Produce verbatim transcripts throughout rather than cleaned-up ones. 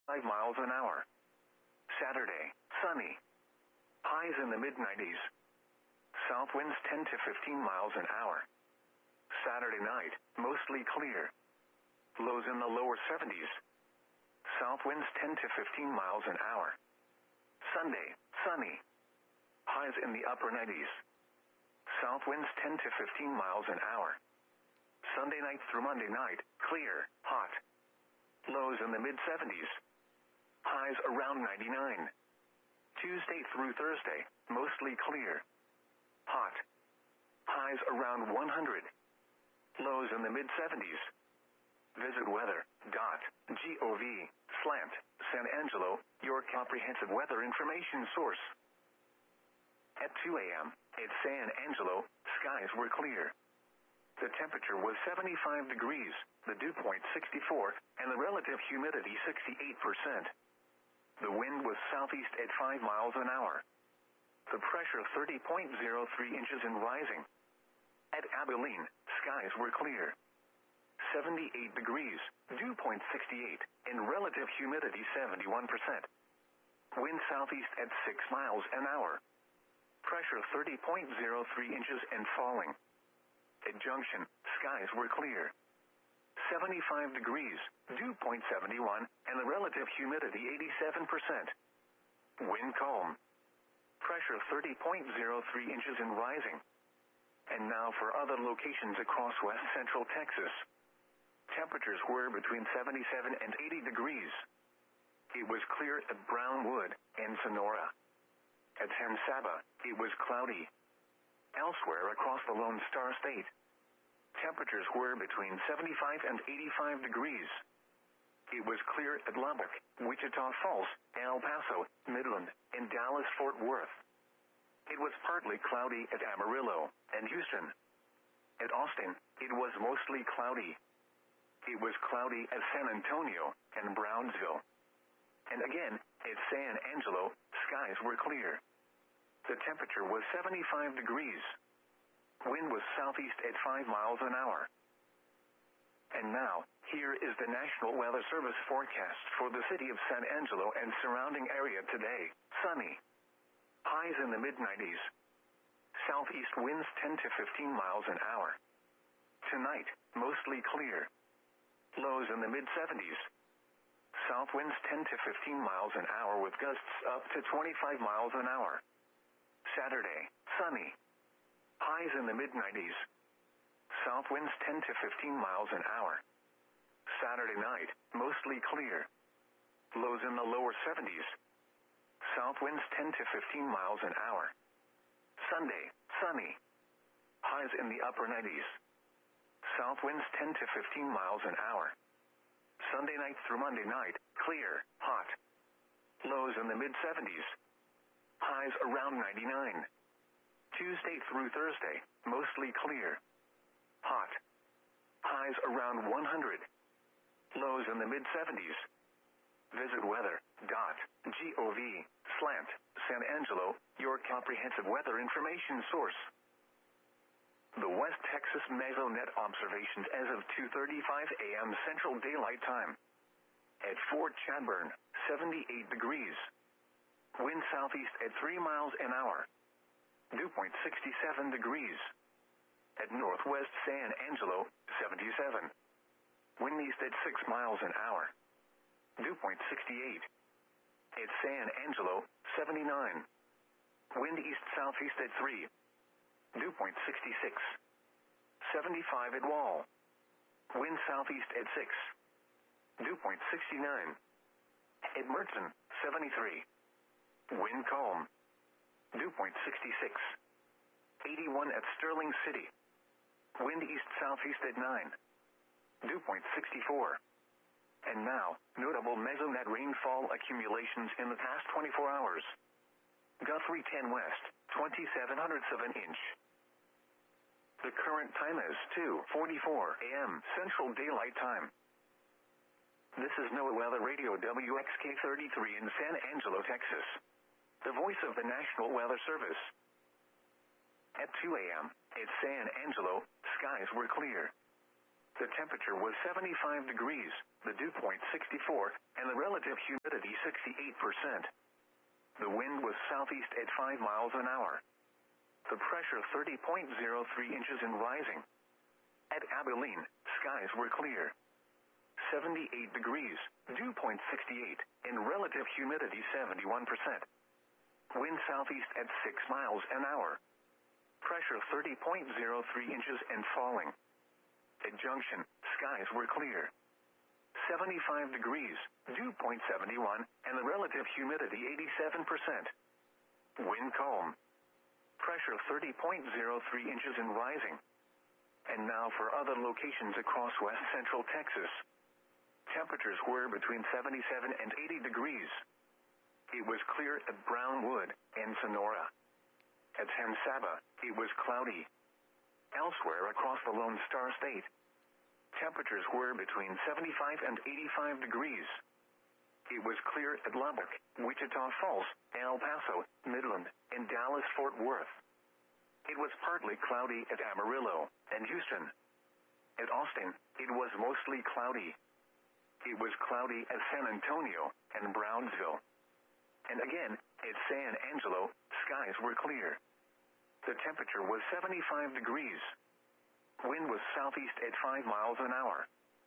miles an hour. Saturday, sunny. Highs in the mid nineties. South winds ten to fifteen miles an hour. Saturday night, mostly clear. Lows in the lower seventies. South winds ten to fifteen miles an hour. Sunday, sunny. Highs in the upper nineties. South winds ten to fifteen miles an hour. Sunday night through Monday night, clear, hot. Lows in the mid seventies. Highs around ninety-nine. Tuesday through Thursday, mostly clear. Hot. Highs around one hundred. Lows in the mid seventies. Visit weather dot gov slant San Angelo, your comprehensive weather information source. At two a.m. at San Angelo, skies were clear. The temperature was seventy-five degrees, the dew point sixty-four, and the relative humidity sixty-eight percent. The wind was southeast at five miles an hour. The pressure thirty point zero three inches and rising. At Abilene, skies were clear. seventy-eight degrees, dew point sixty-eight, and relative humidity seventy-one percent. Wind southeast at six miles an hour. Pressure thirty point zero three inches and falling. At Junction, skies were clear. seventy-five degrees, dew point seventy-one, and the relative humidity eighty-seven percent. Wind calm. Pressure thirty point zero three inches and rising. And now for other locations across west central Texas. Temperatures were between seventy-seven and eighty degrees. It was clear at Brownwood and Sonora. At San Saba, it was cloudy. Elsewhere across the Lone Star State, temperatures were between seventy-five and eighty-five degrees. It was clear at Lubbock, Wichita Falls, El Paso, Midland, and Dallas-Fort Worth. It was partly cloudy at Amarillo and Houston. At Austin, it was mostly cloudy. It was cloudy at San Antonio and Brownsville. And again, at San Angelo, skies were clear. The temperature was seventy-five degrees. Wind was southeast at five miles an hour. And now, here is the National Weather Service forecast for the city of San Angelo and surrounding area today. Sunny. Highs in the mid nineties. Southeast winds ten to fifteen miles an hour. Tonight, mostly clear. Lows in the mid seventies. South winds ten to fifteen miles an hour with gusts up to twenty-five miles an hour. Saturday, sunny. Highs in the mid nineties. South winds ten to fifteen miles an hour. Saturday night, mostly clear. Lows in the lower seventies. South winds ten to fifteen miles an hour. Sunday, sunny. Highs in the upper nineties. South winds ten to fifteen miles an hour. Sunday night through Monday night, clear, hot. Lows in the mid seventies. Highs around ninety-nine. Tuesday through Thursday, mostly clear. Hot. Highs around one hundred. Lows in the mid seventies. Visit weather dot gov slant San Angelo, your comprehensive weather information source. The West Texas Mesonet observations as of two thirty-five a.m. Central Daylight Time. At Fort Chadbourne, seventy-eight degrees. Wind southeast at three miles an hour. Dew point sixty-seven degrees. At Northwest San Angelo, seventy-seven. Wind east at six miles an hour. Dew point sixty-eight. At San Angelo, seventy-nine. Wind east southeast at three. Dew point sixty-six. seventy-five at Wall. Wind southeast at six. Dew point sixty-nine. At Merton, seventy-three. Wind calm. Dew point sixty-six. eighty-one at Sterling City. Wind east southeast at nine. Dew point sixty-four. And now, notable Mesonet rainfall accumulations in the past twenty-four hours. Guthrie ten West, twenty-seven hundredths of an inch. The current time is two forty-four a.m. Central Daylight Time. This is NOAA Weather Radio W X K thirty-three in San Angelo, Texas. The voice of the National Weather Service. At two a.m. at San Angelo, skies were clear. The temperature was seventy-five degrees, the dew point sixty-four, and the relative humidity sixty-eight percent. The wind was southeast at five miles an hour. The pressure thirty point zero three inches and rising. At Abilene, skies were clear. seventy-eight degrees, dew point sixty-eight, and relative humidity seventy-one percent. Wind southeast at six miles an hour. Pressure thirty point zero three inches and falling. At Junction, skies were clear. seventy-five degrees, dew point seventy-one, and the relative humidity eighty-seven percent. Wind calm. Pressure thirty point zero three inches and rising. And now for other locations across west central Texas. Temperatures were between seventy-seven and eighty degrees. It was clear at Brownwood and Sonora. At San Saba, it was cloudy. Elsewhere across the Lone Star State, temperatures were between seventy-five and eighty-five degrees. It was clear at Lubbock, Wichita Falls, El Paso, Midland, and Dallas-Fort Worth. It was partly cloudy at Amarillo and Houston. At Austin, it was mostly cloudy. It was cloudy at San Antonio and Brownsville. And again, at San Angelo, skies were clear. The temperature was seventy-five degrees. Wind was southeast at five miles an hour.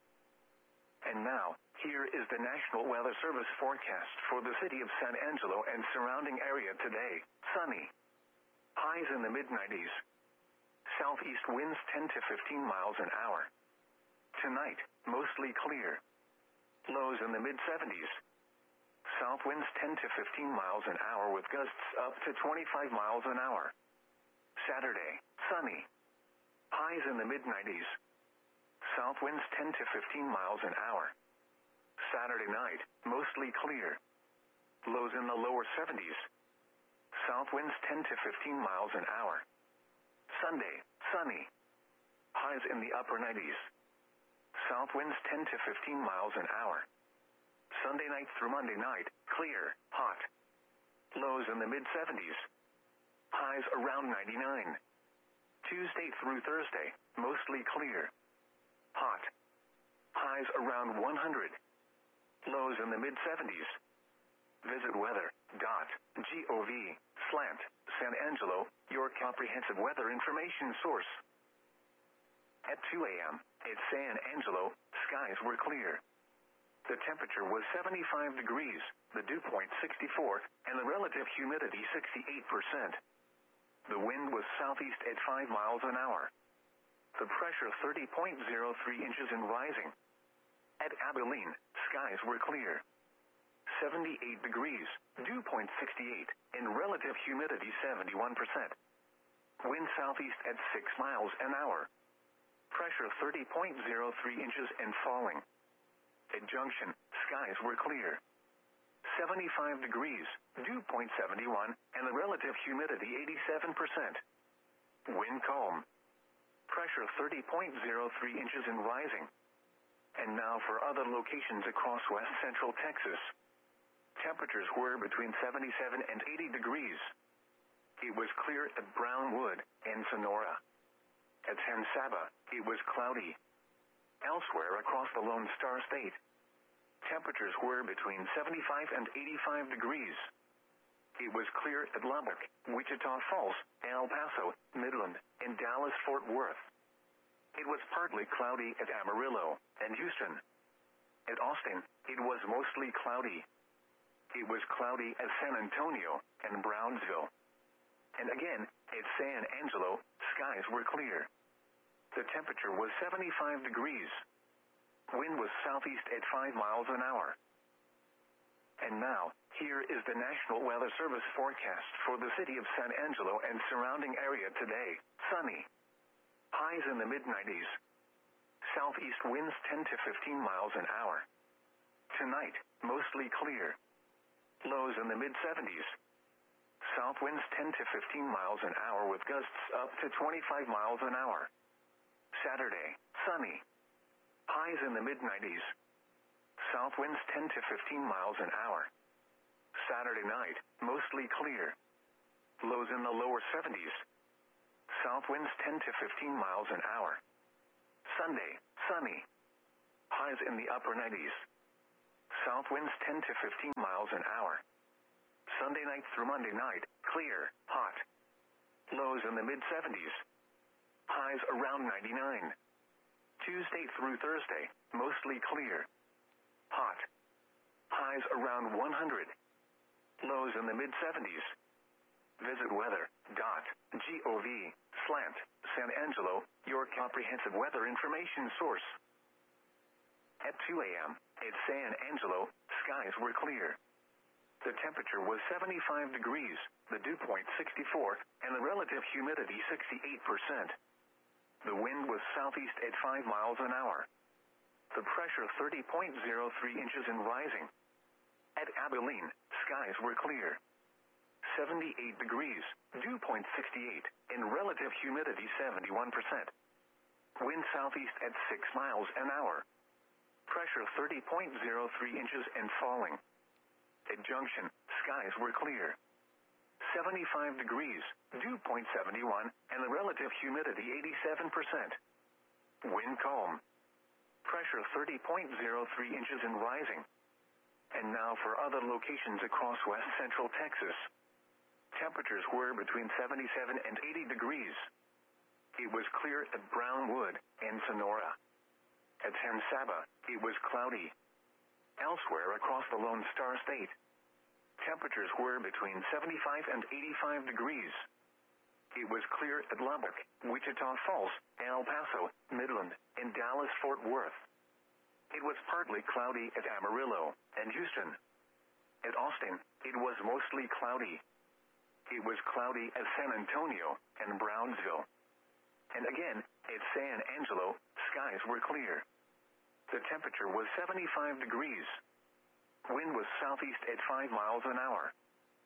And now, here is the National Weather Service forecast for the city of San Angelo and surrounding area today. Sunny. Highs in the mid nineties. Southeast winds ten to fifteen miles an hour. Tonight, mostly clear. Lows in the mid seventies. South winds ten to fifteen miles an hour with gusts up to twenty-five miles an hour. Saturday, sunny. Highs in the mid nineties. South winds ten to fifteen miles an hour. Saturday night, mostly clear. Lows in the lower seventies. South winds ten to fifteen miles an hour. Sunday, sunny. Highs in the upper nineties. South winds ten to fifteen miles an hour. Sunday night through Monday night, clear, hot. Lows in the mid seventies. Highs around ninety-nine. Tuesday through Thursday, mostly clear. Hot. Highs around one hundred. Lows in the mid seventies. Visit weather dot gov slash San Angelo, your comprehensive weather information source. At two a.m., at San Angelo, skies were clear. The temperature was seventy-five degrees, the dew point sixty-four, and the relative humidity sixty-eight percent. The wind was southeast at five miles an hour. The pressure thirty point zero three inches and rising. At Abilene, skies were clear. seventy-eight degrees, dew point sixty-eight, and relative humidity seventy-one percent. Wind southeast at six miles an hour. Pressure thirty point zero three inches and falling. At Junction, skies were clear. seventy-five degrees, dew point seventy-one, and the relative humidity eighty-seven percent. Wind calm. Pressure thirty point zero three inches and rising. And now for other locations across west central Texas. Temperatures were between seventy-seven and eighty degrees. It was clear at Brownwood and Sonora. At San Saba, it was cloudy. Elsewhere across the Lone Star State, temperatures were between seventy-five and eighty-five degrees. It was clear at Lubbock, Wichita Falls, El Paso, Midland, and Dallas-Fort Worth. It was partly cloudy at Amarillo and Houston. At Austin, it was mostly cloudy. It was cloudy at San Antonio and Brownsville. And again, at San Angelo, skies were clear. The temperature was seventy-five degrees. Wind was southeast at five miles an hour. And now, here is the National Weather Service forecast for the city of San Angelo and surrounding area today. Sunny. Highs in the mid nineties. Southeast winds ten to fifteen miles an hour. Tonight, mostly clear. Lows in the mid seventies. South winds ten to fifteen miles an hour with gusts up to twenty-five miles an hour. Saturday, sunny. Highs in the mid nineties. South winds ten to fifteen miles an hour. Saturday night, mostly clear. Lows in the lower seventies. South winds ten to fifteen miles an hour. Sunday, sunny. Highs in the upper nineties. South winds ten to fifteen miles an hour. Sunday night through Monday night, clear, hot. Lows in the mid seventies. Highs around ninety-nine. Tuesday through Thursday, mostly clear. Hot. Highs around one hundred. Lows in the mid seventies. Visit weather dot gov slant San Angelo, your comprehensive weather information source. At two a.m. at San Angelo, skies were clear. The temperature was seventy-five degrees, the dew point sixty-four, and the relative humidity sixty-eight percent. The wind was southeast at five miles an hour. The pressure thirty point zero three inches and rising. At Abilene, skies were clear. seventy-eight degrees, dew point sixty-eight, and relative humidity seventy-one percent. Wind southeast at six miles an hour. Pressure thirty point zero three inches and falling. At Junction, skies were clear. seventy-five degrees, dew point seventy-one, and the relative humidity eighty-seven percent. Wind calm. Pressure thirty point zero three inches and rising. And now for other locations across west central Texas. Temperatures were between seventy-seven and eighty degrees. It was clear at Brownwood and Sonora. At San Saba, it was cloudy. Elsewhere across the Lone Star State, temperatures were between seventy-five and eighty-five degrees. It was clear at Lubbock, Wichita Falls, El Paso, Midland, and Dallas-Fort Worth. It was partly cloudy at Amarillo and Houston. At Austin, it was mostly cloudy. It was cloudy at San Antonio and Brownsville. And again, at San Angelo, skies were clear. The temperature was seventy-five degrees. Wind was southeast at five miles an hour.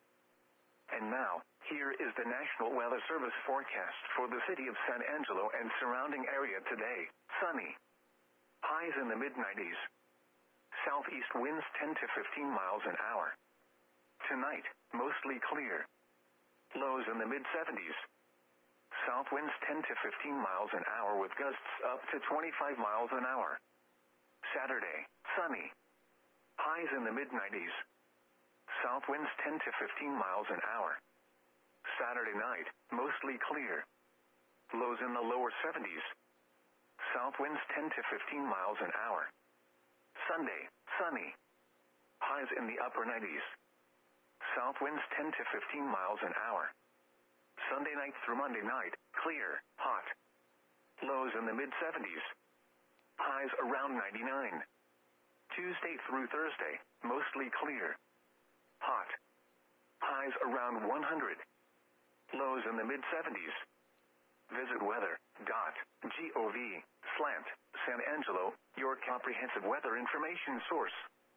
And now, here is the National Weather Service forecast for the city of San Angelo and surrounding area today. Sunny. Highs in the mid nineties. Southeast winds ten to fifteen miles an hour. Tonight, mostly clear. Lows in the mid seventies. South winds ten to fifteen miles an hour with gusts up to twenty-five miles an hour. Saturday, sunny. Highs in the mid nineties. South winds ten to fifteen miles an hour. Saturday night, mostly clear. Lows in the lower seventies. South winds ten to fifteen miles an hour. Sunday, sunny. Highs in the upper nineties. South winds ten to fifteen miles an hour. Sunday night through Monday night, clear, hot. Lows in the mid seventies. Highs around ninety-nine. Tuesday through Thursday, mostly clear. Hot. Highs around one hundred. Lows in the mid seventies. Visit weather dot gov slant San Angelo, your comprehensive weather information source.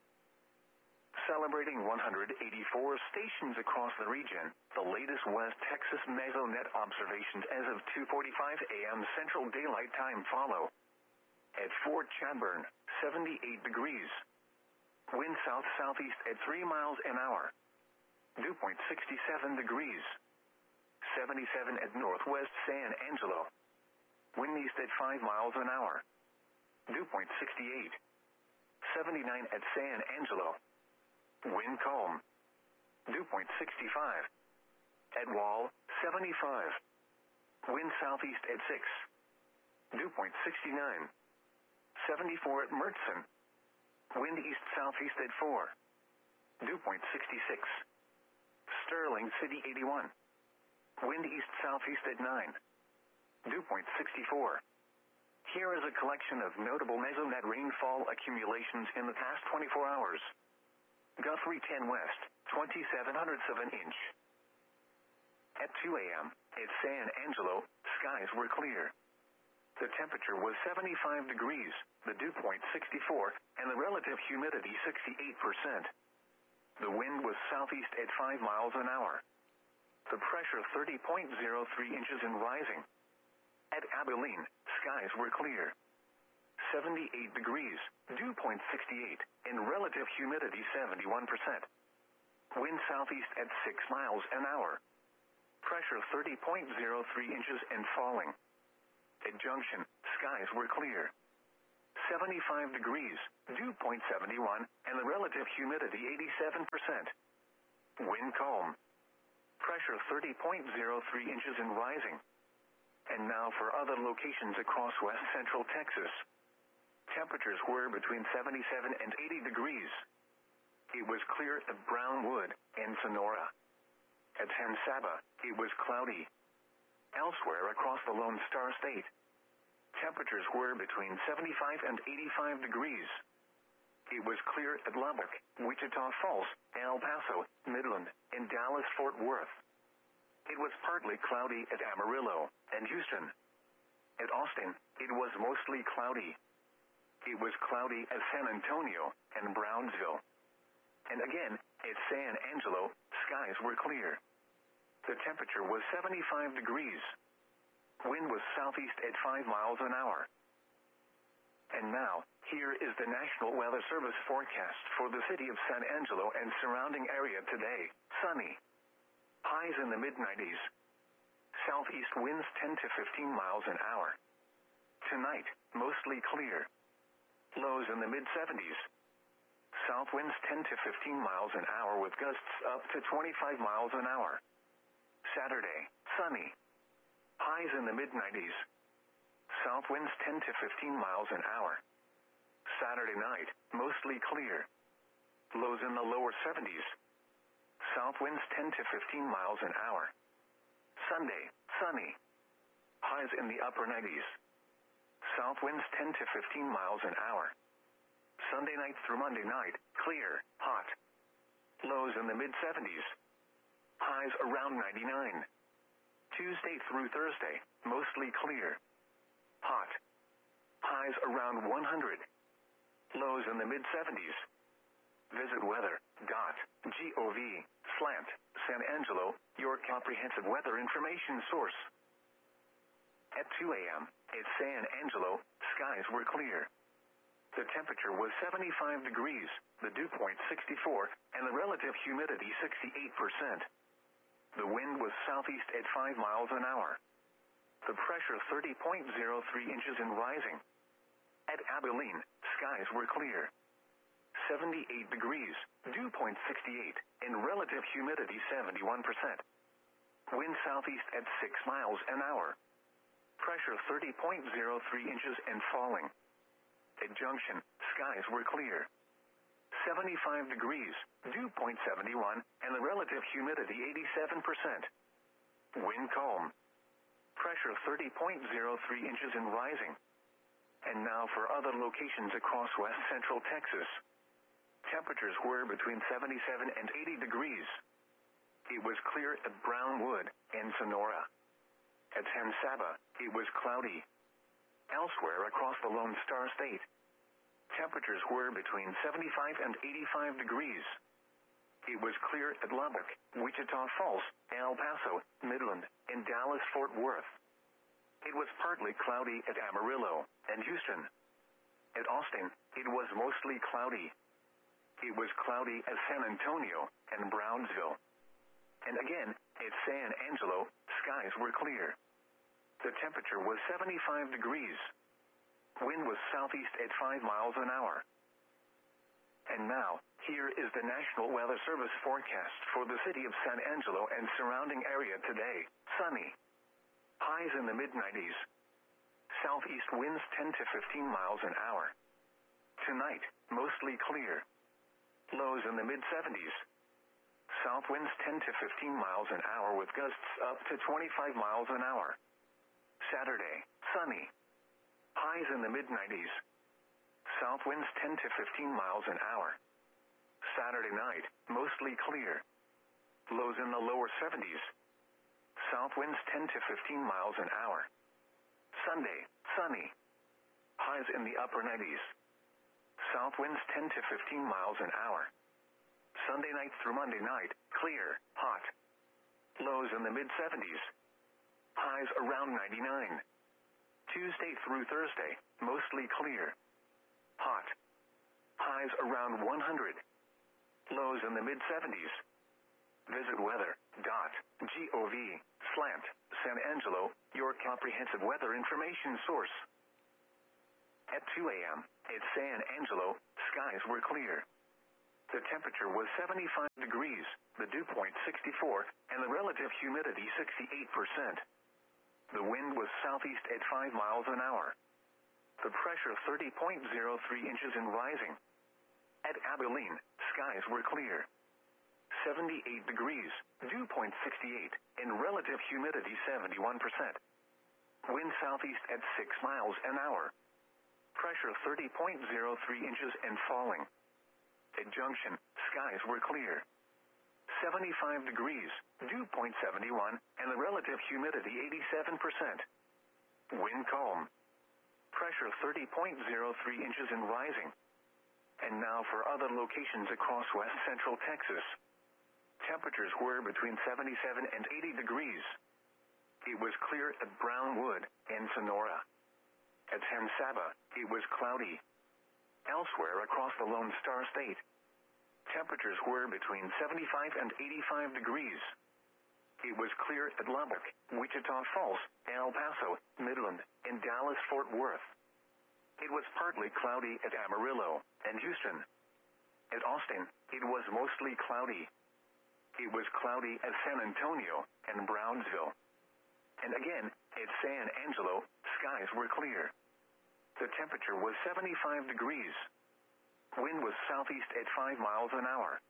Celebrating one hundred eighty-four stations across the region, the latest West Texas Mesonet observations as of two forty-five a.m. Central Daylight Time follow. At Fort Chadbourne, seventy-eight degrees. Wind south-southeast at three miles an hour. Dew point sixty-seven degrees. seventy-seven at Northwest San Angelo. Wind east at five miles an hour. Dew point sixty-eight. seventy-nine at San Angelo. Wind calm. Dew point sixty-five. At Wall, seventy-five. Wind southeast at six. Dew point sixty-nine. seventy-four at Mertzen. Wind east-southeast at four. Dew point sixty-six. Sterling City, eighty-one. Wind east-southeast at nine. Dew point sixty-four. Here is a collection of notable Mesonet rainfall accumulations in the past twenty-four hours. Guthrie ten west, twenty-seven hundredths of an inch. At two a.m., at San Angelo, skies were clear. The temperature was seventy-five degrees, the dew point sixty-four, and the relative humidity sixty-eight percent. The wind was southeast at five miles an hour. The pressure thirty point zero three inches and rising. At Abilene, skies were clear. seventy-eight degrees, dew point sixty-eight, and relative humidity seventy-one percent. Wind southeast at six miles an hour. Pressure thirty point zero three inches and falling. At Junction, skies were clear. seventy-five degrees, dew point seven one, and the relative humidity eighty-seven percent. Wind calm. Pressure thirty point zero three inches and rising. And now for other locations across west central Texas. Temperatures were between seventy-seven and eighty degrees. It was clear at Brownwood and Sonora. At San Saba, it was cloudy. Elsewhere across the Lone Star State, temperatures were between seventy-five and eighty-five degrees. It was clear at Lubbock, Wichita Falls, El Paso, Midland, and Dallas-Fort Worth. It was partly cloudy at Amarillo and Houston. At Austin, it was mostly cloudy. It was cloudy at San Antonio and Brownsville. And again, at San Angelo, skies were clear. The temperature was seventy-five degrees. Wind was southeast at five miles an hour. And now, here is the National Weather Service forecast for the city of San Angelo and surrounding area today. Sunny. Highs in the mid nineties. Southeast winds ten to fifteen miles an hour. Tonight, mostly clear. Lows in the mid seventies. South winds ten to fifteen miles an hour with gusts up to twenty-five miles an hour. Saturday, sunny. Highs in the mid nineties. South winds ten to fifteen miles an hour. Saturday night, mostly clear. Lows in the lower seventies. South winds ten to fifteen miles an hour. Sunday, sunny. Highs in the upper nineties. South winds ten to fifteen miles an hour. Sunday night through Monday night, clear, hot. Lows in the mid seventies. Highs around ninety-nine. Tuesday through Thursday, mostly clear. Hot. Highs around one hundred. Lows in the mid seventies. Visit weather dot gov slant San Angelo, your comprehensive weather information source. At two a.m., at San Angelo, skies were clear. The temperature was seventy-five degrees, the dew point sixty-four, and the relative humidity sixty-eight percent. The wind was southeast at five miles an hour. The pressure thirty point zero three inches and rising. At Abilene, skies were clear. seventy-eight degrees, dew point sixty-eight, and relative humidity seventy-one percent. Wind southeast at six miles an hour. Pressure thirty point zero three inches and falling. At Junction, skies were clear. seventy-five degrees, dew point seven one, and the relative humidity eighty-seven percent. Wind calm. Pressure thirty point zero three inches and rising. And now for other locations across west central Texas. Temperatures were between seventy-seven and eighty degrees. It was clear at Brownwood and Sonora. At San Saba, it was cloudy. Elsewhere across the Lone Star State, temperatures were between seventy-five and eighty-five degrees. It was clear at Lubbock, Wichita Falls, El Paso, Midland, and Dallas-Fort Worth. It was partly cloudy at Amarillo and Houston. At Austin, it was mostly cloudy. It was cloudy at San Antonio and Brownsville. And again, at San Angelo, skies were clear. The temperature was seventy-five degrees. Wind was southeast at five miles an hour. And now, here is the National Weather Service forecast for the city of San Angelo and surrounding area today. Sunny. Highs in the mid nineties. Southeast winds ten to fifteen miles an hour. Tonight, mostly clear. Lows in the mid seventies. South winds ten to fifteen miles an hour with gusts up to twenty-five miles an hour. Saturday, sunny. Highs in the mid nineties. South winds ten to fifteen miles an hour. Saturday night, mostly clear. Lows in the lower seventies. South winds ten to fifteen miles an hour. Sunday, sunny. Highs in the upper nineties. South winds ten to fifteen miles an hour. Sunday night through Monday night, clear, hot. Lows in the mid seventies. Highs around ninety-nine. Tuesday through Thursday, mostly clear. Hot. Highs around one hundred. Lows in the mid seventies. Visit weather dot gov Slant, San Angelo, your comprehensive weather information source. At two a.m., at San Angelo, skies were clear. The temperature was seventy-five degrees, the dew point sixty-four, and the relative humidity sixty-eight percent. The wind was southeast at five miles an hour. The pressure thirty point zero three inches and rising. At Abilene, skies were clear. seventy-eight degrees, dew point sixty-eight, and relative humidity seventy-one percent. Wind southeast at six miles an hour. Pressure thirty point zero three inches and falling. At Junction, skies were clear. seventy-five degrees, dew point seventy-one, and the relative humidity eighty-seven percent. Wind calm. Pressure thirty point zero three inches and rising. And now for other locations across west central Texas. Temperatures were between seventy-seven and eighty degrees. It was clear at Brownwood and Sonora. At San Saba, it was cloudy. Elsewhere across the Lone Star State, temperatures were between seventy-five and eighty-five degrees. It was clear at Lubbock, Wichita Falls, El Paso, Midland, and Dallas-Fort Worth. It was partly cloudy at Amarillo and Houston. At Austin, it was mostly cloudy. It was cloudy at San Antonio and Brownsville. And again, at San Angelo, skies were clear. The temperature was seventy-five degrees. Wind was southeast at five miles an hour.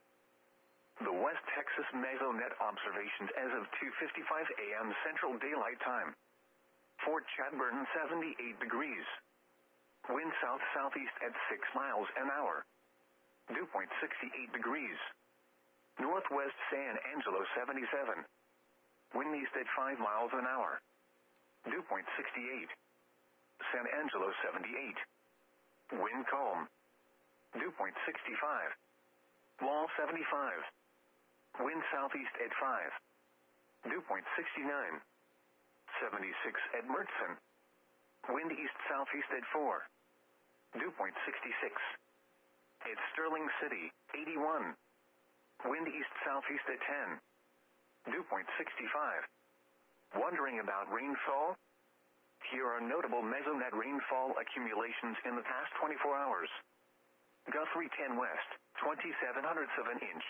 The West Texas Mesonet observations as of two fifty-five a.m. Central Daylight Time. Fort Chadbourne seventy-eight degrees. Wind south-southeast at six miles an hour. Dew point sixty-eight degrees. Northwest San Angelo seventy-seven. Wind east at five miles an hour. Dew point sixty-eight. San Angelo seventy-eight. Wind calm. Dew point sixty-five. Wall seventy-five. Wind southeast at five. Dew point sixty-nine. seventy-six at Mertzen. Wind east southeast at four. Dew point sixty-six. At Sterling City, eighty-one. Wind east southeast at ten. Dew point sixty-five. Wondering about rainfall? Here are notable Mesonet rainfall accumulations in the past twenty-four hours. Guthrie ten West, twenty-seven hundredths of an inch.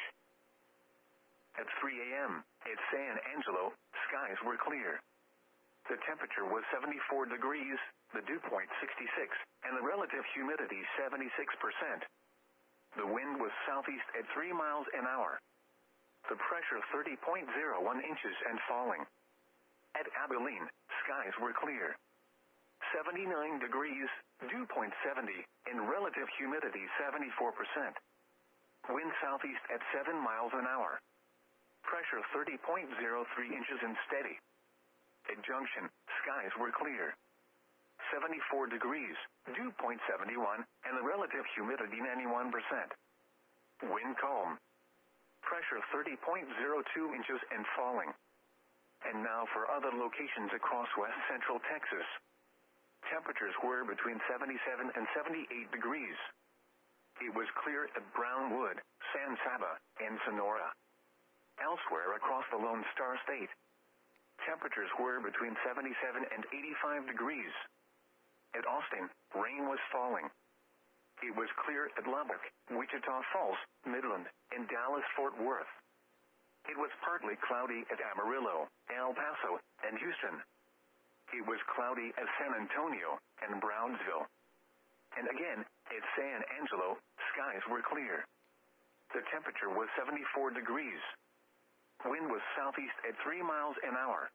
At three a.m., at San Angelo, skies were clear. The temperature was seventy-four degrees, the dew point sixty-six, and the relative humidity seventy-six percent. The wind was southeast at three miles an hour. The pressure thirty point zero one inches and falling. At Abilene, skies were clear. seventy-nine degrees, dew point seventy, and relative humidity seventy-four percent. Wind southeast at seven miles an hour. Pressure thirty point zero three inches and steady. At Junction, skies were clear. seventy-four degrees, dew point seventy-one, and the relative humidity ninety-one percent. Wind calm. Pressure thirty point zero two inches and falling. And now for other locations across west central Texas. Temperatures were between seventy-seven and seventy-eight degrees. It was clear at Brownwood, San Saba, and Sonora. Elsewhere across the Lone Star State, temperatures were between seventy-seven and eighty-five degrees. At Austin, rain was falling. It was clear at Lubbock, Wichita Falls, Midland, and Dallas-Fort Worth. It was partly cloudy at Amarillo, El Paso, and Houston. It was cloudy at San Antonio and Brownsville. And again, at San Angelo, skies were clear. The temperature was seventy-four degrees. Wind was southeast at three miles an hour.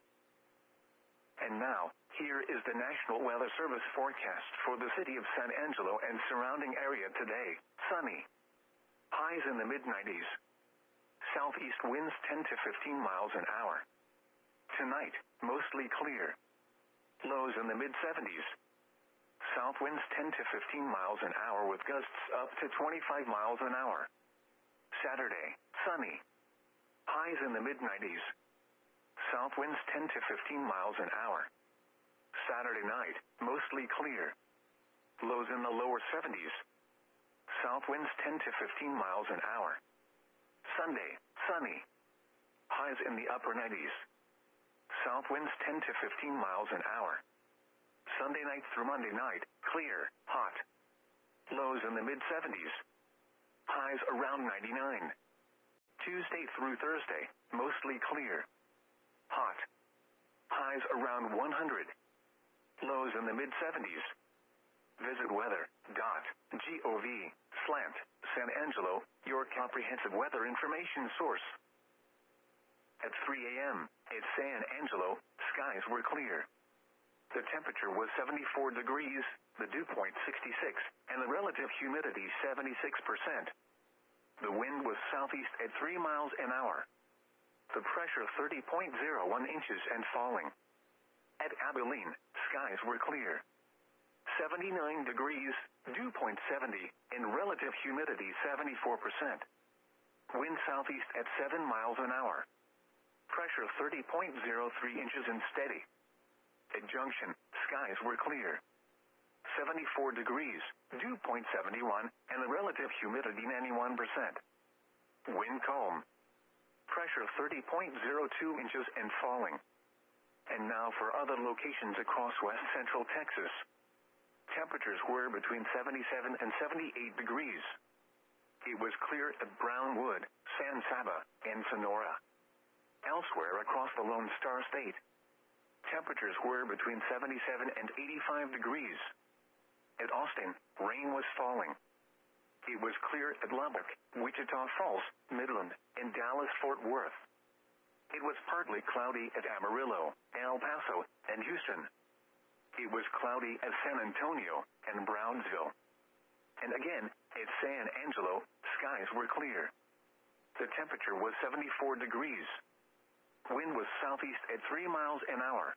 And now, here is the National Weather Service forecast for the city of San Angelo and surrounding area today. Sunny. Highs in the mid nineties. Southeast winds ten to fifteen miles an hour. Tonight, mostly clear. Lows in the mid seventies. South winds ten to fifteen miles an hour with gusts up to twenty-five miles an hour. Saturday, sunny. Highs in the mid nineties. South winds ten to fifteen miles an hour. Saturday night, mostly clear. Lows in the lower seventies. South winds ten to fifteen miles an hour. Sunday, sunny. Highs in the upper nineties. South winds ten to fifteen miles an hour. Sunday night through Monday night, clear, hot. Lows in the mid seventies. Highs around ninety-nine. Tuesday through Thursday, mostly clear. Hot. Highs around one hundred. Lows in the mid seventies. Visit weather.gov slant San Angelo, your comprehensive weather information source. At three a.m. at San Angelo, skies were clear. The temperature was seventy-four degrees, the dew point sixty-six, and the relative humidity seventy-six percent. The wind was southeast at three miles an hour. The pressure thirty point zero one inches and falling. At Abilene, skies were clear. seventy-nine degrees, dew point seventy, and relative humidity seventy-four percent. Wind southeast at seven miles an hour. Pressure thirty point zero three inches and steady. At Junction, skies were clear. seventy-four degrees, dew point seventy-one, and the relative humidity ninety-one percent. Wind calm. Pressure thirty point zero two inches and falling. And now for other locations across west central Texas. Temperatures were between seventy-seven and seventy-eight degrees. It was clear at Brownwood, San Saba, and Sonora. Elsewhere across the Lone Star State, temperatures were between seventy-seven and eighty-five degrees. At Austin, rain was falling. It was clear at Lubbock, Wichita Falls, Midland, and Dallas-Fort Worth. It was partly cloudy at Amarillo, El Paso, and Houston. It was cloudy at San Antonio and Brownsville. And again, at San Angelo, skies were clear. The temperature was seventy-four degrees. Wind was southeast at three miles an hour.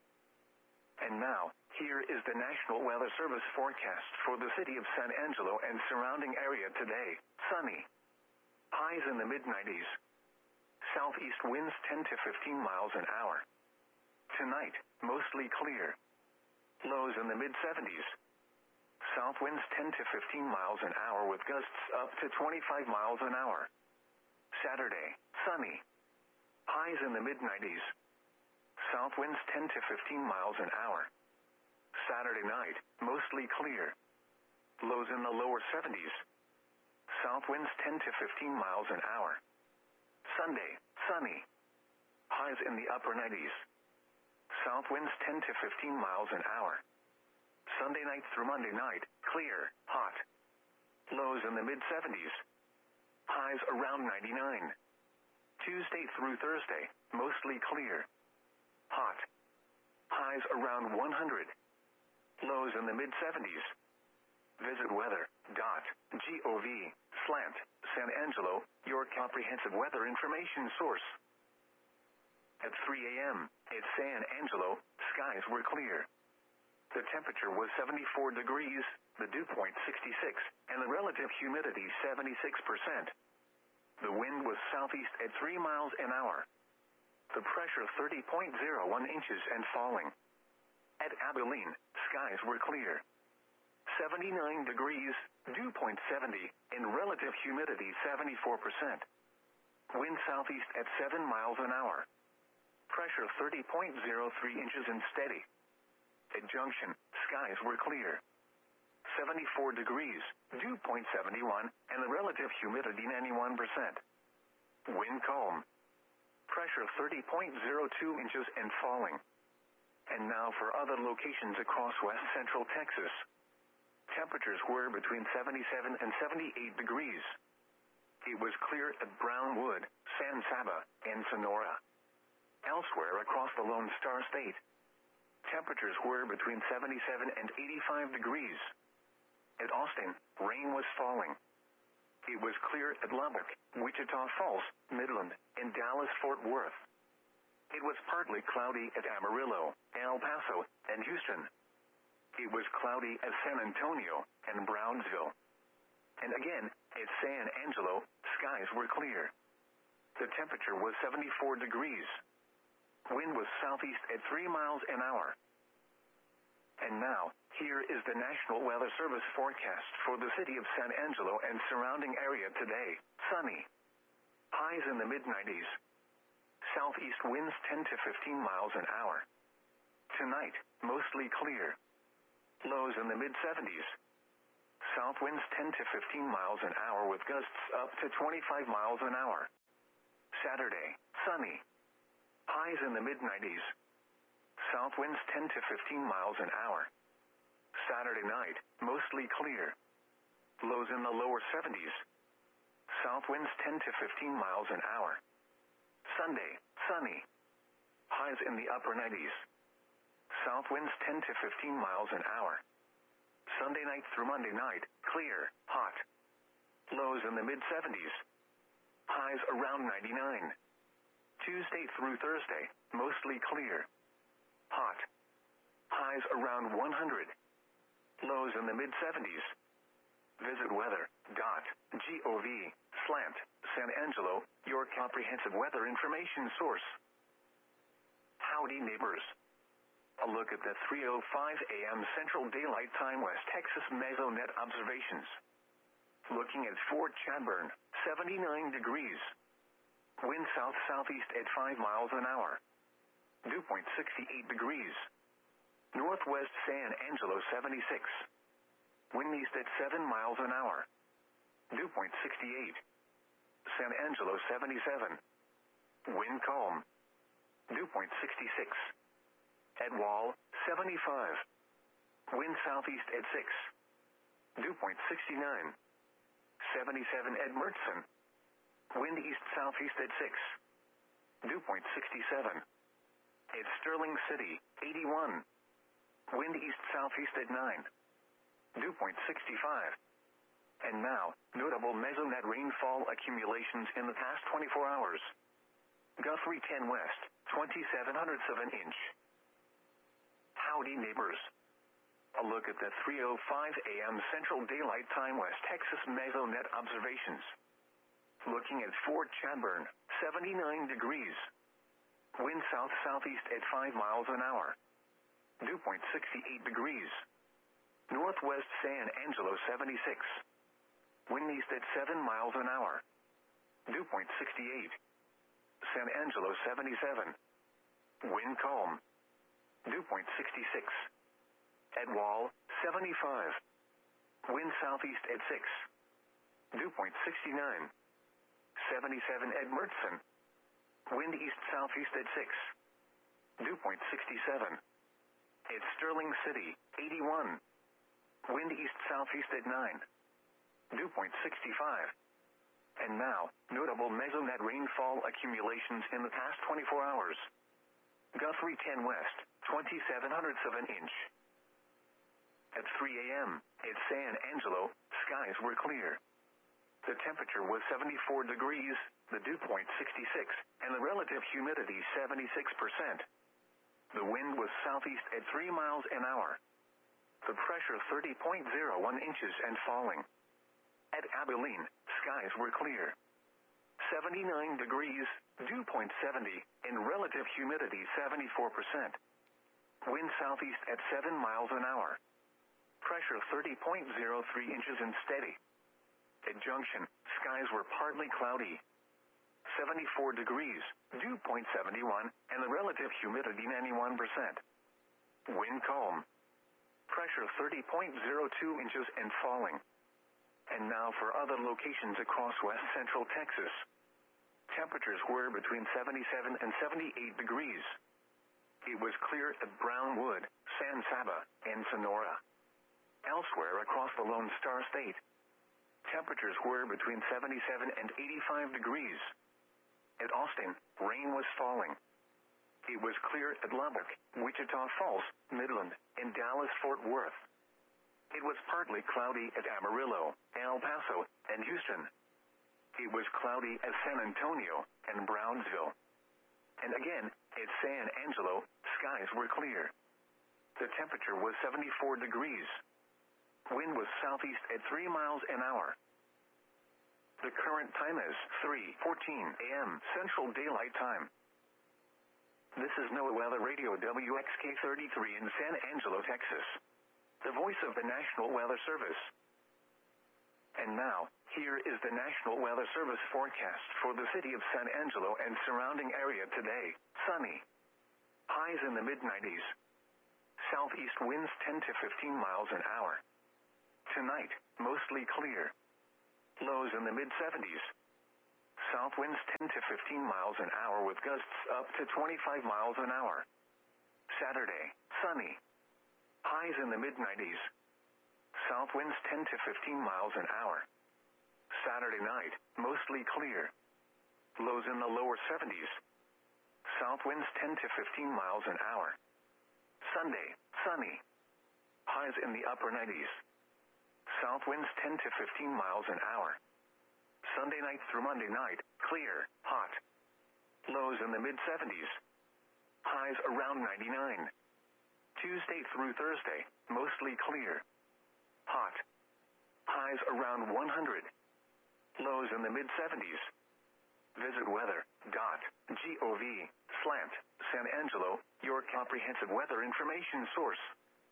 And now, here is the National Weather Service forecast for the city of San Angelo and surrounding area today. Sunny. Highs in the mid nineties. Southeast winds ten to fifteen miles an hour. Tonight, mostly clear. Lows in the mid seventies. South winds ten to fifteen miles an hour with gusts up to twenty-five miles an hour. Saturday, sunny. Highs in the mid nineties. South winds ten to fifteen miles an hour. Saturday night, mostly clear. Lows in the lower seventies. South winds ten to fifteen miles an hour. Sunday, sunny. Highs in the upper nineties. South winds ten to fifteen miles an hour. Sunday night through Monday night, clear, hot. Lows in the mid seventies. Highs around ninety-nine. Tuesday through Thursday, mostly clear. Hot. Highs around one hundred. Lows in the mid seventies. Visit weather.gov slant San Angelo, your comprehensive weather information source. At three a.m. at San Angelo, skies were clear. The temperature was seventy-four degrees, the dew point sixty-six, and the relative humidity seventy-six percent. The wind was southeast at three miles an hour. The pressure thirty point zero one inches and falling. At Abilene, skies were clear. seventy-nine degrees, dew point seventy, and relative humidity seventy-four percent. Wind southeast at seven miles an hour. Pressure thirty point zero three inches and steady. At Junction, skies were clear. seventy-four degrees, dew point seventy-one, and the relative humidity ninety-one percent. Wind calm. Pressure thirty point zero two inches and falling. And now for other locations across west central Texas. Temperatures were between seventy-seven and seventy-eight degrees. It was clear at Brownwood, San Saba, and Sonora. Elsewhere across the Lone Star State, temperatures were between seventy-seven and eighty-five degrees. At Austin, rain was falling. It was clear at Lubbock, Wichita Falls, Midland, and Dallas-Fort Worth. It was partly cloudy at Amarillo, El Paso, and Houston. It was cloudy at San Antonio and Brownsville. And again, at San Angelo, skies were clear. The temperature was seventy-four degrees. Wind was southeast at three miles an hour. And now, here is the National Weather Service forecast for the city of San Angelo and surrounding area today. Sunny. Highs in the mid nineties. Southeast winds ten to fifteen miles an hour. Tonight, mostly clear. Lows in the mid seventies. South winds ten to fifteen miles an hour with gusts up to twenty-five miles an hour. Saturday, sunny. Highs in the mid nineties. South winds ten to fifteen miles an hour. Saturday night, mostly clear. Lows in the lower seventies. South winds ten to fifteen miles an hour. Sunday, sunny. Highs in the upper nineties. South winds ten to fifteen miles an hour. Sunday night through Monday night, clear, hot. Lows in the mid seventies. Highs around ninety-nine. Tuesday through Thursday, mostly clear. Hot. Highs around one hundred. Lows in the mid seventies. Visit weather.gov slant San Angelo, your comprehensive weather information source. Howdy neighbors. A look at the three oh five a m Central Daylight Time West Texas Mesonet observations. Looking at Fort Chadbourne, seventy-nine degrees. Wind south-southeast at five miles an hour. Dew point sixty-eight degrees. Northwest San Angelo seventy-six. Wind east at seven miles an hour. Dew point sixty-eight. San Angelo seventy-seven. Wind calm. Dew point sixty-six. At Wall, seventy-five. Wind southeast at six. Dew point sixty-nine. seventy-seven at Mertzen. Wind east-southeast at six. Dew point sixty-seven. At Sterling City, eighty-one. Wind east-southeast at nine. Dew point sixty-five. And now, notable mesonet rainfall accumulations in the past twenty-four hours. Guthrie ten west, twenty-seven hundredths of an inch. Howdy neighbors. A look at the three oh five a m Central Daylight Time West Texas Mesonet observations. Looking at Fort Chadbourne, seventy-nine degrees. Wind south-southeast at five miles an hour. Dew point sixty-eight degrees. Northwest San Angelo seventy-six. Wind east at seven miles an hour. Dew point sixty-eight. San Angelo seventy-seven. Wind calm. Dew point sixty-six. At Wall, seventy-five. Wind southeast at six. Dew point sixty-nine. seventy-seven at Mertzen. Wind east-southeast at six. Dew point sixty-seven. At Sterling City, eighty-one. Wind east-southeast at nine. Dew point sixty-five. And now, notable mesonet rainfall accumulations in the past twenty-four hours. Guthrie ten west, twenty-seven hundredths of an inch. At three a m, at San Angelo, skies were clear. The temperature was seventy-four degrees, the dew point sixty-six, and the relative humidity seventy-six percent. The wind was southeast at three miles an hour. The pressure thirty point oh one inches and falling. At Abilene, skies were clear. seventy-nine degrees, dew point seventy, and relative humidity seventy-four percent. Wind southeast at seven miles an hour. Pressure thirty point oh three inches and steady. At Junction, skies were partly cloudy. seventy-four degrees, dew point seventy-one, and the relative humidity ninety-one percent. Wind calm. Pressure thirty point oh two inches and falling. And now for other locations across west central Texas. Temperatures were between seventy-seven and seventy-eight degrees. It was clear at Brownwood, San Saba, and Sonora. Elsewhere across the Lone Star State, temperatures were between seventy-seven and eighty-five degrees. At Austin, rain was falling. It was clear at Lubbock, Wichita Falls, Midland, and Dallas-Fort Worth. It was partly cloudy at Amarillo, El Paso, and Houston. It was cloudy at San Antonio and Brownsville. And again, at San Angelo, skies were clear. The temperature was seventy-four degrees. Wind was southeast at three miles an hour. The current time is three fourteen a m Central Daylight Time. This is NOAA Weather Radio W X K thirty-three in San Angelo, Texas. The voice of the National Weather Service. And now, here is the National Weather Service forecast for the city of San Angelo and surrounding area today. Sunny. Highs in the mid nineties. Southeast winds ten to fifteen miles an hour. Tonight, mostly clear. Lows in the mid seventies. South winds ten to fifteen miles an hour with gusts up to twenty-five miles an hour. Saturday, sunny. Highs in the mid nineties. South winds ten to fifteen miles an hour. Saturday night, mostly clear. Lows in the lower seventies. South winds ten to fifteen miles an hour. Sunday, sunny. Highs in the upper nineties. South winds ten to fifteen miles an hour. Sunday night through Monday night, clear, hot. Lows in the mid seventies. Highs around ninety-nine. Tuesday through Thursday, mostly clear. Hot. Highs around one hundred. Lows in the mid seventies. Visit weather dot gov slant San Angelo, your comprehensive weather information source.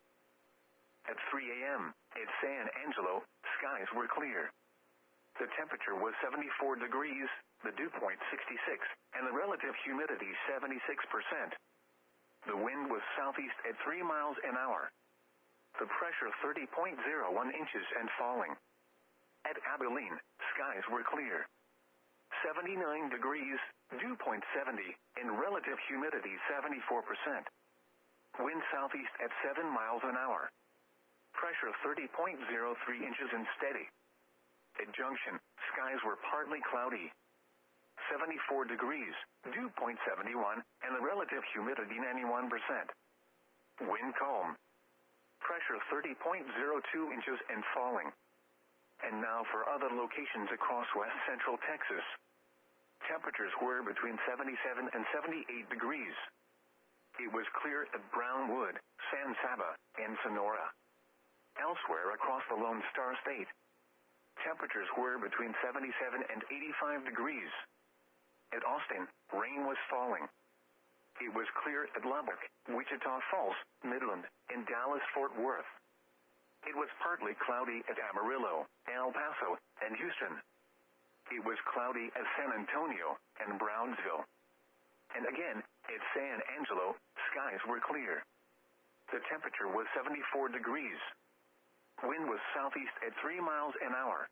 At three a.m. at San Angelo, skies were clear. The temperature was seventy-four degrees, the dew point sixty-six, and the relative humidity seventy-six percent. The wind was southeast at three miles an hour. The pressure thirty point zero one inches and falling. At Abilene, skies were clear. seventy-nine degrees, dew point seventy, and relative humidity seventy-four percent. Wind southeast at seven miles an hour. Pressure thirty point zero three inches and steady. At Junction, skies were partly cloudy. seventy-four degrees, dew point seventy-one, and the relative humidity ninety-one percent. Wind calm. Pressure thirty point zero two inches and falling. And now for other locations across west central Texas. Temperatures were between seventy-seven and seventy-eight degrees. It was clear at Brownwood, San Saba, and Sonora. Elsewhere across the Lone Star State, temperatures were between seventy-seven and eighty-five degrees. At Austin, rain was falling. It was clear at Lubbock, Wichita Falls, Midland, and Dallas-Fort Worth. It was partly cloudy at Amarillo, El Paso, and Houston. It was cloudy at San Antonio and Brownsville. And again, at San Angelo, skies were clear. The temperature was seventy-four degrees. Wind was southeast at three miles an hour.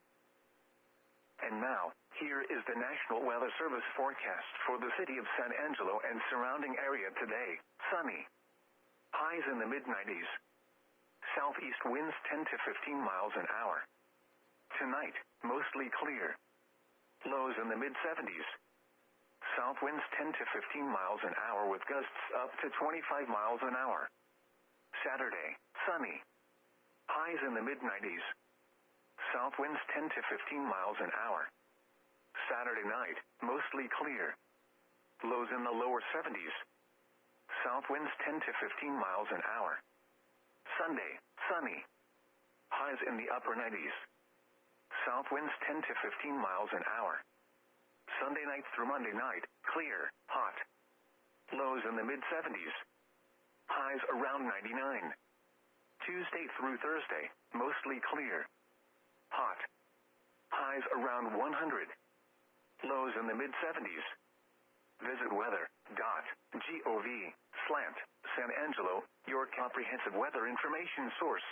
And now, here is the National Weather Service forecast for the city of San Angelo and surrounding area today. Sunny. Highs in the mid nineties. Southeast winds ten to fifteen miles an hour. Tonight, mostly clear. Lows in the mid seventies. South winds ten to fifteen miles an hour with gusts up to twenty-five miles an hour. Saturday, sunny. Highs in the mid nineties. South winds ten to fifteen miles an hour. Saturday night, mostly clear. Lows in the lower seventies. South winds ten to fifteen miles an hour. Sunday, sunny. Highs in the upper nineties. South winds ten to fifteen miles an hour. Sunday night through Monday night, clear, hot. Lows in the mid seventies. Highs around ninety-nine. Tuesday through Thursday, mostly clear. Hot. Highs around one hundred. Lows in the mid seventies. Visit weather dot gov slant San Angelo, your comprehensive weather information source.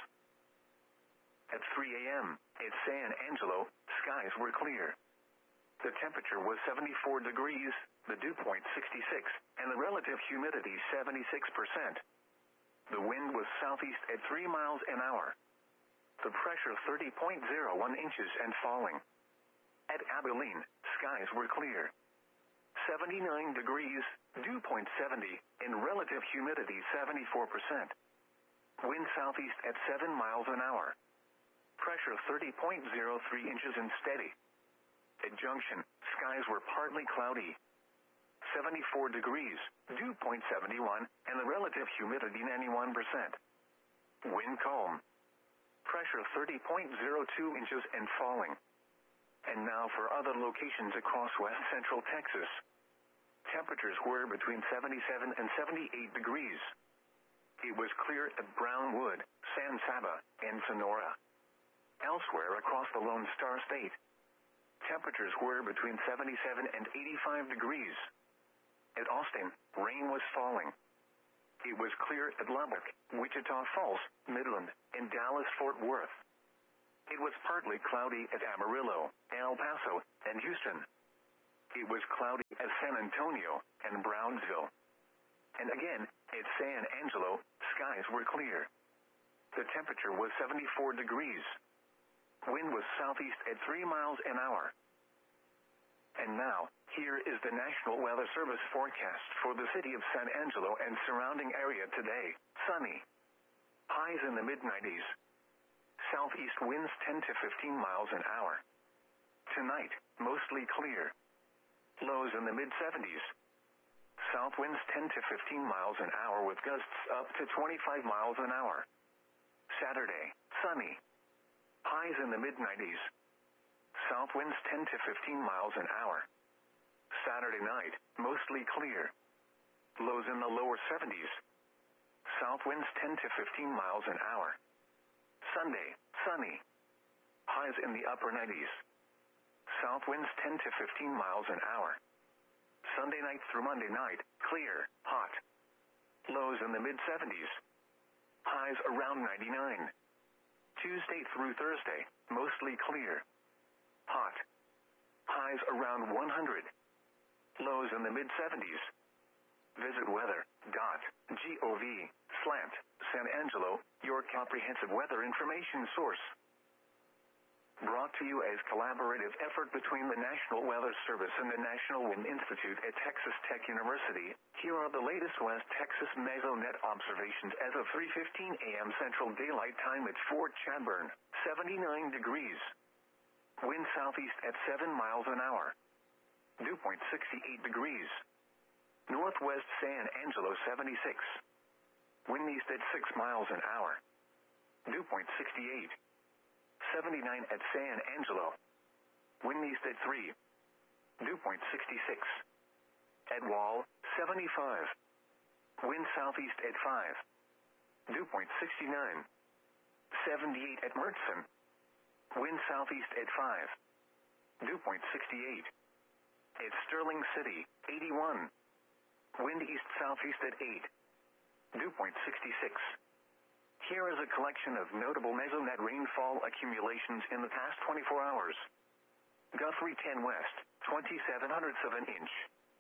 At three a.m. at San Angelo, skies were clear. The temperature was seventy-four degrees, the dew point sixty-six, and the relative humidity seventy-six percent. The wind was southeast at three miles an hour. The pressure thirty point zero one inches and falling. At Abilene, skies were clear. seventy-nine degrees, dew point seventy, and relative humidity seventy-four percent. Wind southeast at seven miles an hour. Pressure thirty point zero three inches and steady. At Junction, skies were partly cloudy. seventy-four degrees, dew point seventy-one, and the relative humidity ninety-one percent. Wind calm. Pressure thirty point zero two inches and falling. And now for other locations across west central Texas. Temperatures were between seventy-seven and seventy-eight degrees. It was clear at Brownwood, San Saba, and Sonora. Elsewhere across the Lone Star State, temperatures were between seventy-seven and eighty-five degrees. At Austin, rain was falling. It was clear at Lubbock, Wichita Falls, Midland, and Dallas-Fort Worth. It was partly cloudy at Amarillo, El Paso, and Houston. It was cloudy at San Antonio and Brownsville. And again, at San Angelo, skies were clear. The temperature was seventy-four degrees. Wind was southeast at three miles an hour. And now, here is the National Weather Service forecast for the city of San Angelo and surrounding area today. Sunny. Highs in the mid nineties. Southeast winds ten to fifteen miles an hour. Tonight, mostly clear. Lows in the mid seventies. South winds ten to fifteen miles an hour with gusts up to twenty-five miles an hour. Saturday, sunny. Highs in the mid nineties. South winds ten to fifteen miles an hour. Saturday night, mostly clear. Lows in the lower seventies. South winds ten to fifteen miles an hour. Sunday, sunny. Highs in the upper nineties. South winds ten to fifteen miles an hour. Sunday night through Monday night, clear, hot. Lows in the mid seventies. Highs around ninety-nine. Tuesday through Thursday, mostly clear. Hot. Highs around one hundred. Lows in the mid seventies. Visit weather dot gov slash San Angelo, your comprehensive weather information source. Brought to you as collaborative effort between the National Weather Service and the National Wind Institute at Texas Tech University. Here are the latest West Texas mesonet observations as of three fifteen a m Central Daylight Time at Fort Chadbourne, seventy-nine degrees. Wind southeast at seven miles an hour. Dew point sixty-eight degrees. Northwest San Angelo seventy-six. Wind east at six miles an hour. Dew point sixty-eight. seventy-nine at San Angelo. Wind east at three. Dew point sixty-six. At Wall, seventy-five. Wind southeast at five. Dew point sixty-nine. seventy-eight at Murchison. Wind southeast at five. Dew point sixty-eight. At Sterling City, eighty-one. Wind east-southeast at eight. Dew point sixty-six. Here is a collection of notable mesonet rainfall accumulations in the past twenty-four hours. Guthrie ten West, twenty-seven hundredths of an inch.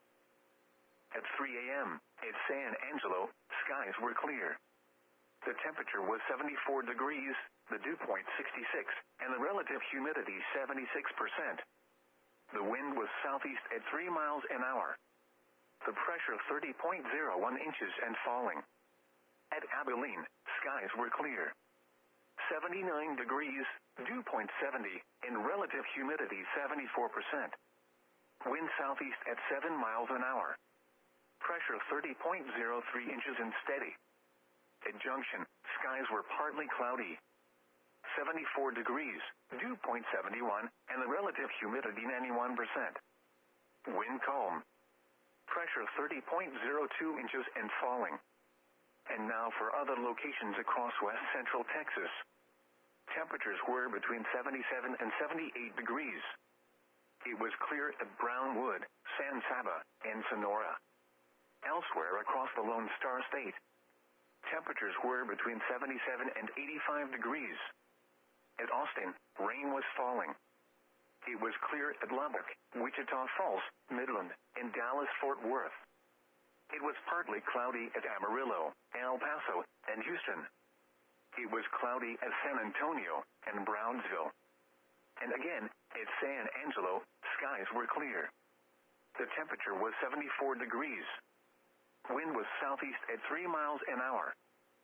At three a m, at San Angelo, skies were clear. The temperature was seventy-four degrees, the dew point sixty-six, and the relative humidity seventy-six percent. The wind was southeast at three miles an hour. The pressure thirty point zero one inches and falling. At Abilene, skies were clear. seventy-nine degrees, dew point seventy, and relative humidity seventy-four percent. Wind southeast at seven miles an hour. Pressure thirty point zero three inches and steady. At Junction, skies were partly cloudy. seventy-four degrees, dew point seventy-one, and the relative humidity ninety-one percent. Wind calm. Pressure thirty point zero two inches and falling. And now for other locations across west central Texas. Temperatures were between seventy-seven and seventy-eight degrees. It was clear at Brownwood, San Saba, and Sonora. Elsewhere across the Lone Star State, temperatures were between seventy-seven and eighty-five degrees. At Austin, rain was falling. It was clear at Lubbock, Wichita Falls, Midland, and Dallas-Fort Worth. It was partly cloudy at Amarillo, El Paso, and Houston. It was cloudy at San Antonio and Brownsville. And again, at San Angelo, skies were clear. The temperature was seventy-four degrees. Wind was southeast at three miles an hour.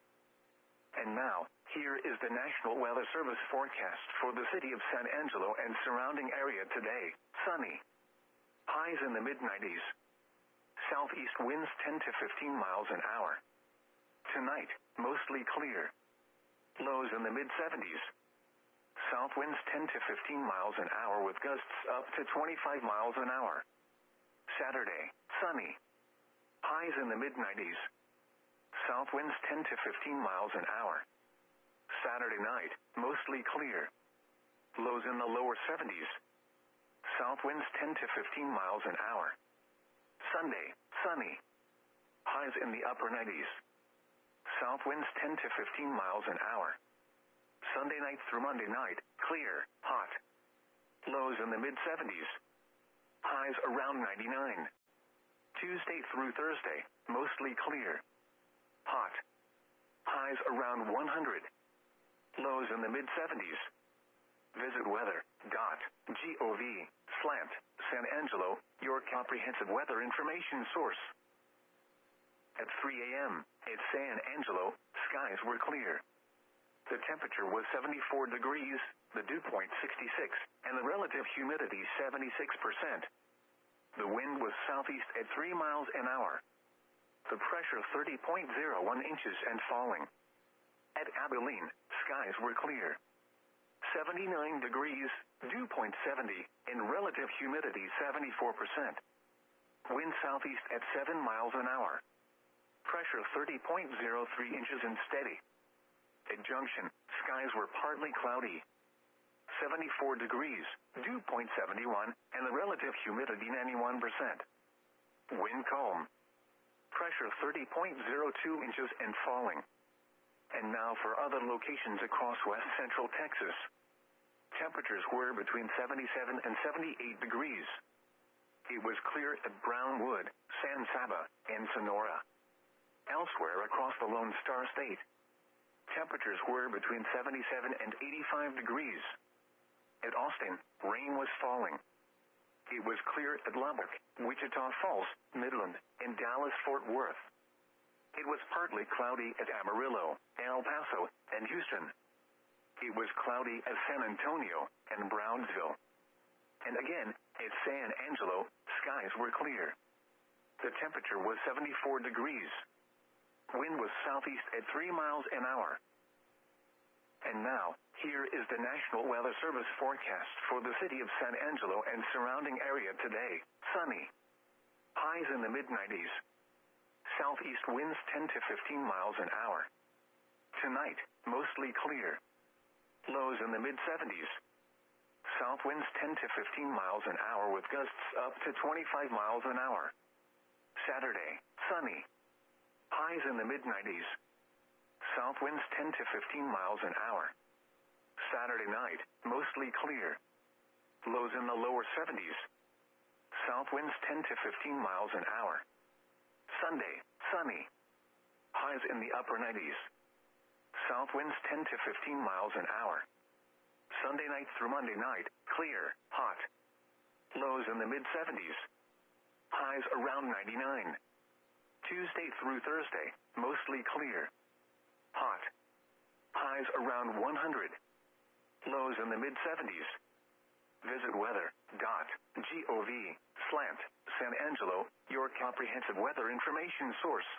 And now, here is the National Weather Service forecast for the city of San Angelo and surrounding area today. Sunny. Highs in the mid nineties. Southeast winds ten to fifteen miles an hour. Tonight, mostly clear. Lows in the mid seventies. South winds ten to fifteen miles an hour with gusts up to twenty-five miles an hour. Saturday, sunny. Highs in the mid nineties. South winds ten to fifteen miles an hour. Saturday night, mostly clear. Lows in the lower seventies. South winds ten to fifteen miles an hour. Sunday, sunny. Highs in the upper nineties. South winds ten to fifteen miles an hour. Sunday night through Monday night, clear, hot. Lows in the mid seventies. Highs around ninety-nine. Tuesday through Thursday, mostly clear. Hot. Highs around one hundred. Lows in the mid seventies. Visit weather dot gov slant San Angelo, your comprehensive weather information source. At three a.m. at San Angelo, skies were clear. The temperature was seventy-four degrees, the dew point sixty-six, and the relative humidity seventy-six percent. The wind was southeast at three miles an hour. The pressure thirty point zero one inches and falling. At Abilene, skies were clear. seventy-nine degrees, dew point seventy, and relative humidity seventy-four percent. Wind southeast at seven miles an hour. Pressure thirty point zero three inches and steady. At Junction, skies were partly cloudy. seventy-four degrees, dew point seventy-one, and the relative humidity ninety-one percent. Wind calm. Pressure thirty point zero two inches and falling. And now for other locations across west central Texas. Temperatures were between seventy-seven and seventy-eight degrees. It was clear at Brownwood, San Saba, and Sonora. Elsewhere across the Lone Star State, temperatures were between seventy-seven and eighty-five degrees. At Austin, rain was falling. It was clear at Lubbock, Wichita Falls, Midland, and Dallas-Fort Worth. It was partly cloudy at Amarillo, El Paso, and Houston. It was cloudy at San Antonio and Brownsville. And again, at San Angelo, skies were clear. The temperature was seventy-four degrees. Wind was southeast at three miles an hour. And now, here is the National Weather Service forecast for the city of San Angelo and surrounding area today. Sunny. Highs in the mid nineties. Southeast winds ten to fifteen miles an hour. Tonight, mostly clear. Lows in the mid seventies. South winds ten to fifteen miles an hour with gusts up to twenty-five miles an hour. Saturday, sunny. Highs in the mid nineties. South winds ten to fifteen miles an hour. Saturday night, mostly clear. Lows in the lower seventies. South winds ten to fifteen miles an hour. Sunday, sunny. Highs in the upper nineties. South winds ten to fifteen miles an hour. Sunday night through Monday night, clear, hot. Lows in the mid seventies. Highs around ninety-nine. Tuesday through Thursday, mostly clear. Hot. Highs around one hundred. Lows in the mid seventies. Visit weather dot gov slant San Angelo, your comprehensive weather information source.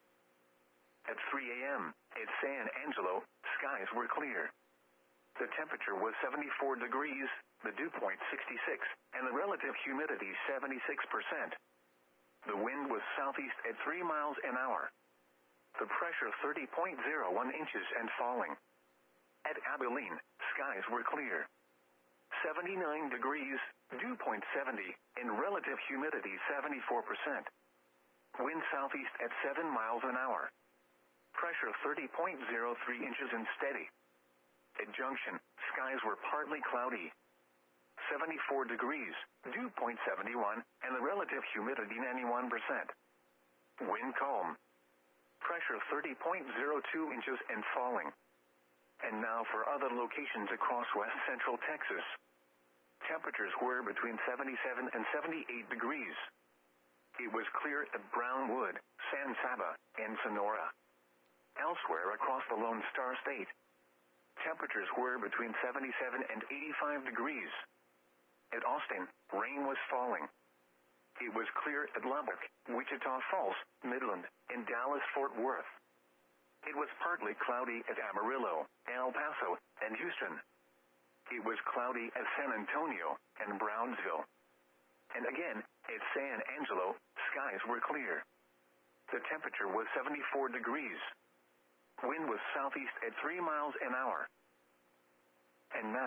At three a.m. at San Angelo, skies were clear. The temperature was seventy-four degrees, the dew point sixty-six, and the relative humidity seventy-six percent. The wind was southeast at three miles an hour. The pressure thirty point zero one inches and falling. At Abilene, skies were clear. seventy-nine degrees, dew point seventy, and relative humidity seventy-four percent. Wind southeast at seven miles an hour. Pressure thirty point zero three inches and steady. At Junction, skies were partly cloudy. seventy-four degrees, dew point seventy-one, and the relative humidity ninety-one percent. Wind calm. Pressure thirty point zero two inches and falling. And now for other locations across west central Texas. Temperatures were between seventy-seven and seventy-eight degrees. It was clear at Brownwood, San Saba, and Sonora. Elsewhere across the Lone Star State, temperatures were between seventy-seven and eighty-five degrees. At Austin, rain was falling. It was clear at Lubbock, Wichita Falls, Midland, and Dallas-Fort Worth. It was partly cloudy at Amarillo, El Paso, and Houston. It was cloudy at San Antonio and Brownsville. And again, at San Angelo, skies were clear. The temperature was seventy-four degrees. Wind was southeast at three miles an hour. And now,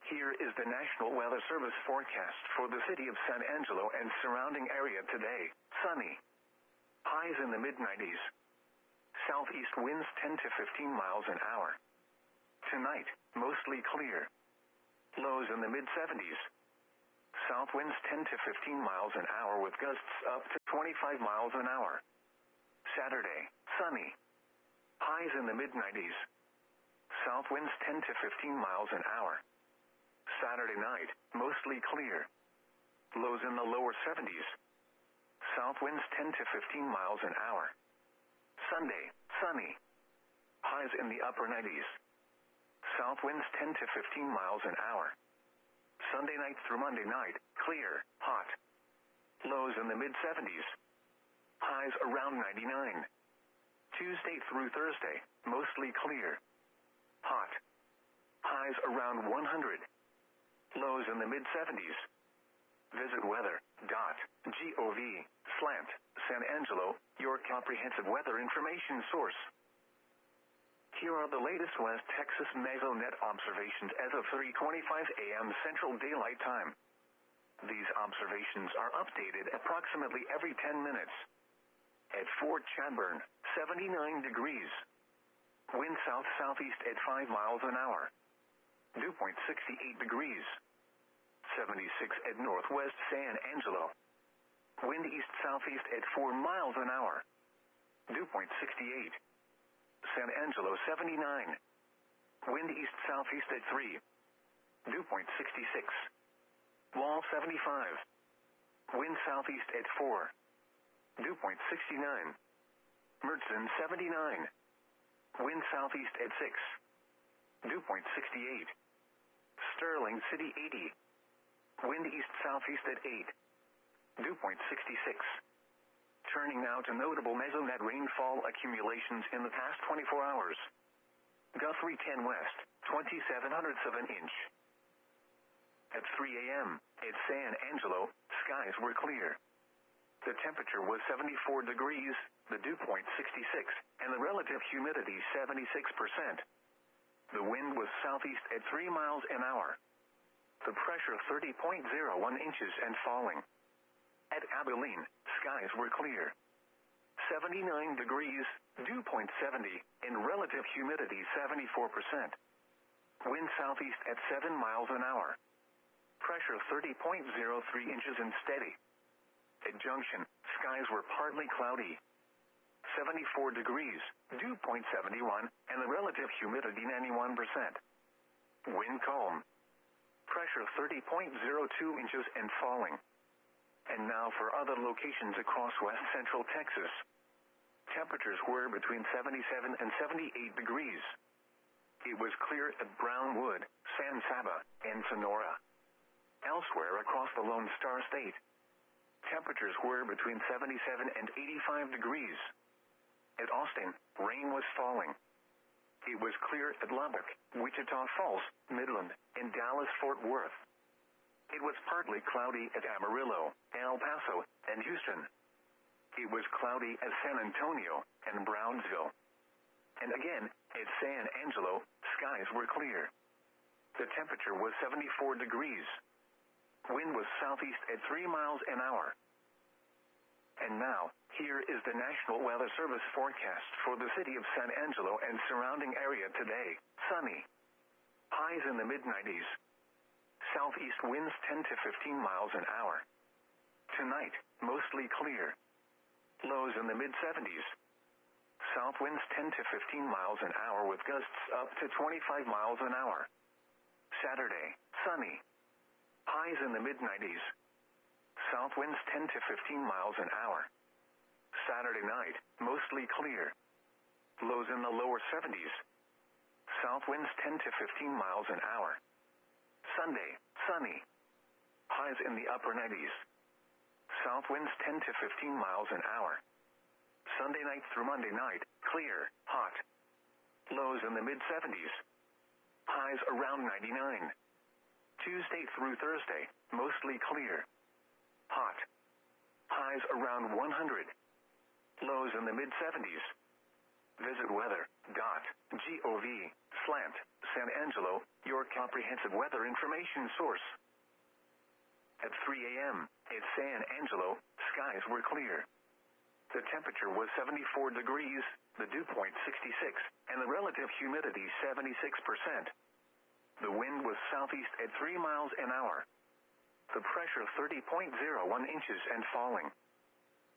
here is the National Weather Service forecast for the city of San Angelo and surrounding area today. Sunny. Highs in the mid nineties. Southeast winds ten to fifteen miles an hour. Tonight, mostly clear. Lows in the mid seventies. South winds ten to fifteen miles an hour with gusts up to twenty-five miles an hour. Saturday, sunny. Highs in the mid nineties. South winds ten to fifteen miles an hour. Saturday night, mostly clear. Lows in the lower seventies. South winds ten to fifteen miles an hour. Sunday, sunny. Highs in the upper nineties. South winds ten to fifteen miles an hour. Sunday night through Monday night, clear, hot. Lows in the mid seventies. Highs around ninety-nine. Tuesday through Thursday, mostly clear. Hot. Highs around one hundred. Lows in the mid seventies. Visit weather dot gov slant San Angelo, your comprehensive weather information source. Here are the latest West Texas Mesonet observations as of three twenty-five a m Central Daylight Time. These observations are updated approximately every ten minutes. At Fort Chadbourne, seventy-nine degrees. Wind south-southeast at five miles an hour. Dew point sixty-eight degrees. seventy-six at Northwest San Angelo. Wind east-southeast at four miles an hour. Dew point sixty-eight. San Angelo seventy-nine. Wind east-southeast at three. Dew point sixty-six. Wall seventy-five. Wind southeast at four. Dew point sixty-nine. Mertzen seventy-nine. Wind southeast at six. Dew point sixty-eight. Sterling City eighty. Wind east-southeast at eight. Dew point sixty-six. Turning now to notable Mesonet rainfall accumulations in the past twenty-four hours. Guthrie ten West, twenty-seven hundredths of an inch. At three a m at San Angelo, skies were clear. The temperature was seventy-four degrees, the dew point sixty-six, and the relative humidity seventy-six percent. The wind was southeast at three miles an hour. The pressure thirty point zero one inches and falling. At Abilene, skies were clear. seventy-nine degrees, dew point seventy, and relative humidity seventy-four percent. Wind southeast at seven miles an hour. Pressure thirty point zero three inches and steady. At Junction, skies were partly cloudy. seventy-four degrees, dew point seventy-one, and the relative humidity ninety-one percent. Wind calm. Pressure thirty point zero two inches and falling. And now for other locations across west central Texas. Temperatures were between seventy-seven and seventy-eight degrees. It was clear at Brownwood, San Saba, and Sonora. Elsewhere across the Lone Star State, temperatures were between seventy-seven and eighty-five degrees. At Austin, rain was falling. It was clear at Lubbock, Wichita Falls, Midland, and Dallas-Fort Worth. It was partly cloudy at Amarillo, El Paso, and Houston. It was cloudy at San Antonio and Brownsville. And again, at San Angelo, skies were clear. The temperature was seventy-four degrees. Wind was southeast at three miles an hour. And now, here is the National Weather Service forecast for the city of San Angelo and surrounding area today. Sunny. Highs in the mid nineties. Southeast winds ten to fifteen miles an hour. Tonight, mostly clear. Lows in the mid seventies. South winds ten to fifteen miles an hour with gusts up to twenty-five miles an hour. Saturday, sunny. Highs in the mid nineties. South winds ten to fifteen miles an hour. Saturday night, mostly clear. Lows in the lower seventies. South winds ten to fifteen miles an hour. Sunday, sunny. Highs in the upper nineties. South winds ten to fifteen miles an hour. Sunday night through Monday night, clear, hot. Lows in the mid seventies. Highs around ninety-nine. Tuesday through Thursday, mostly clear. Hot. Highs around one hundred. Lows in the mid seventies. Visit weather.gov slant San Angelo, your comprehensive weather information source. At three a.m. in San Angelo, skies were clear. The temperature was seventy-four degrees, the dew point sixty-six, and the relative humidity seventy-six percent. The wind was southeast at three miles an hour. The pressure thirty point zero one inches and falling.